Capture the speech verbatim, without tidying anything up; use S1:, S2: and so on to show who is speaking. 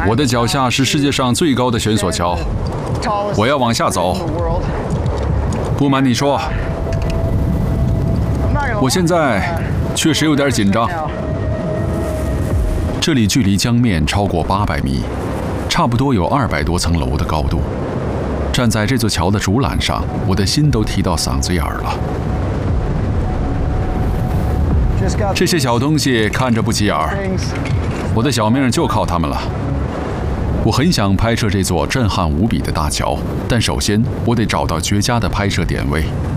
S1: 我的脚下是世界上最高的悬索桥，我要往下走。不瞒你说，我现在确实有点紧张。这里距离江面超过八百米，差不多有二百多层楼的高度。站在这座桥的竹栏上，我的心都提到嗓子眼儿了。这些小东西看着不起眼儿，我的小命就靠它们了。我很想拍摄这座震撼无比的大桥，但首先我得找到绝佳的拍摄点位。